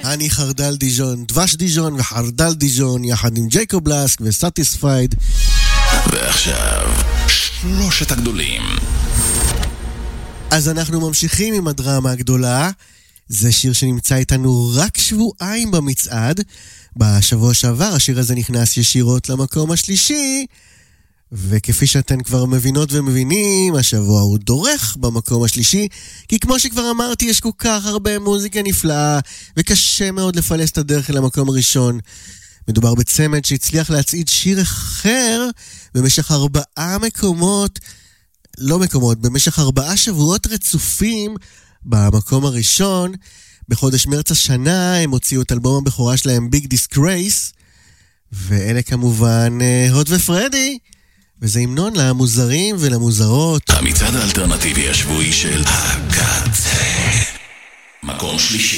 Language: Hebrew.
אני חרדל דיז'ון, דבש דיז'ון וחרדל דיז'ון, יחד עם ג'ייקוב לסק וסטיספייד. ועכשיו, שלושת הגדולים. אז אנחנו ממשיכים עם הדרמה הגדולה. זה שיר שנמצא איתנו רק שבועיים במצעד. בשבוע שעבר השיר הזה נכנס ישירות למקום השלישי, וכפי שאתן כבר מבינות ומבינים, השבוע הוא דורך במקום השלישי, כי כמו שכבר אמרתי, יש כל כך הרבה מוזיקה נפלאה, וקשה מאוד לפלס את הדרך למקום הראשון. מדובר בצמד שהצליח להצעיד שיר אחר במשך 4 שבועות רצופים במקום הראשון. בחודש מרץ השנה הם הוציאו את אלבום הבכורה שלהם ביג דיסקרייס, ואלה כמובן הוט ופרדי, וזה המנון למוזרים ולמוזרות. המצעד האלטרנטיבי השבועי של הקצה, מקום שלישי.